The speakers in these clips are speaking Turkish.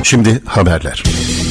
Şimdi haberler.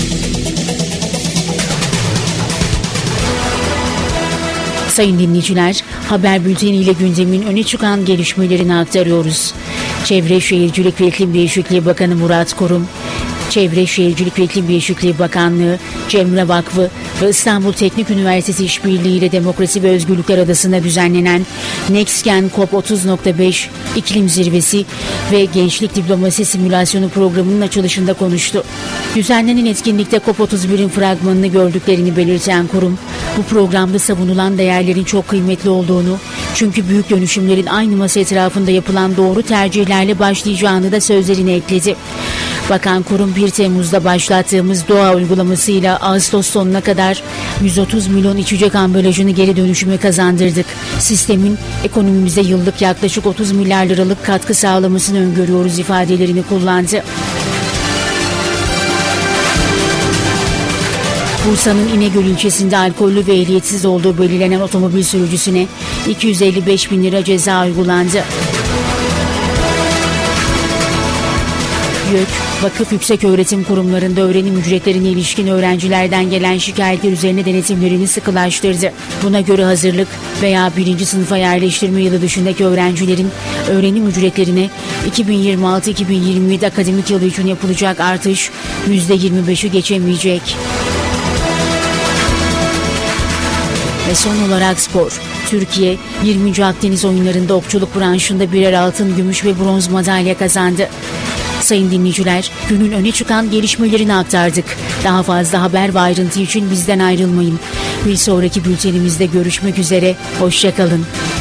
Sayın dinleyiciler, haber bülteniyle gündemin öne çıkan gelişmelerini aktarıyoruz. Çevre Şehircilik ve İklim Değişikliği Bakanı Murat Kurum, Çevre Şehircilik ve İklim Değişikliği Bakanlığı, Cemre Vakfı ve İstanbul Teknik Üniversitesi İşbirliği ile Demokrasi ve Özgürlükler Adası'nda düzenlenen NextGen COP30.5 İklim Zirvesi ve Gençlik Diplomasi Simülasyonu programının açılışında konuştu. Düzenlenen etkinlikte COP31'in fragmanını gördüklerini belirten kurum, bu programda savunulan değerlerin çok kıymetli olduğunu, çünkü büyük dönüşümlerin aynı masa etrafında yapılan doğru tercihlerle başlayacağını da sözlerine ekledi. Bakan kurum 1 Temmuz'da başlattığımız doğa uygulamasıyla Ağustos sonuna kadar 130 milyon içecek ambalajını geri dönüşüme kazandırdık. Sistemin ekonomimize yıllık yaklaşık 30 milyar liralık katkı sağlamasını öngörüyoruz ifadelerini kullandı. Bursa'nın İnegöl ilçesinde alkollü ve ehliyetsiz olduğu belirlenen otomobil sürücüsüne 255 bin lira ceza uygulandı. YÖK, vakıf yükseköğretim kurumlarında öğrenim ücretlerine ilişkin öğrencilerden gelen şikayetler üzerine denetimlerini sıkılaştırdı. Buna göre hazırlık veya 1. sınıfa yerleştirme yılı dışındaki öğrencilerin öğrenim ücretlerine 2026-2027 akademik yılı için yapılacak artış %25'i geçemeyecek. Ve son olarak spor. Türkiye 20. Akdeniz oyunlarında okçuluk branşında birer altın, gümüş ve bronz madalya kazandı. Sayın dinleyiciler, günün öne çıkan gelişmelerini aktardık. Daha fazla haber ve ayrıntı için bizden ayrılmayın. Bir sonraki bültenimizde görüşmek üzere, hoşça kalın.